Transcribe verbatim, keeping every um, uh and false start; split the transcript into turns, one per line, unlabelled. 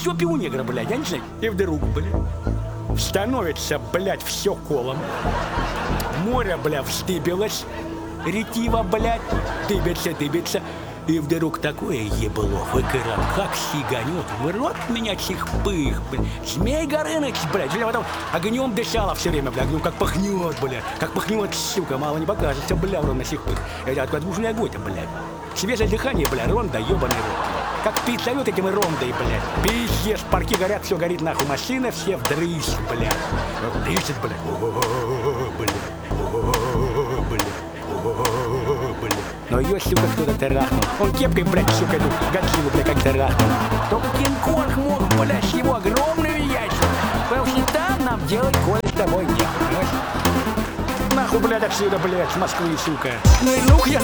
жопе у негра, блядь, я не знаю. И вдруг, блядь, становится, блядь, все колом. Море, блядь, встыбилось. Ретива, блядь, дыбится, дыбится. И вдруг такое ебло выкрал, как сиганет, в рот меня чихпых, блядь. Змей Горыныч, блядь, или потом огнем дышала все время, блядь, ну как пахнет, блядь, как пахнет, сука, мало не покажется, бля, ровно чихпых. Это откуда нужно огонь, блядь. Свежее дыхание, блядь, ронда, ебаный рот. Как пистолет этим рондой, блядь. Пиздец, парки горят, все горит, нахуй, машина все вдрысь, блядь. Дышит, блядь. О-о-о, блядь. О-о-о, блядь. О-о-о, блядь. Но ее, сука, кто-то трахнул. Он кепкой, блядь, сука, эту Годзиллу, блядь, как трахнул. Только Кинг-Конг мог, блядь, с его огромными яйцами. Потому что там нам делать Коля с тобой нехуй, понимаешь? Нахуй, блядь, отсюда, блядь, с Москвы, сука. Ну и ну я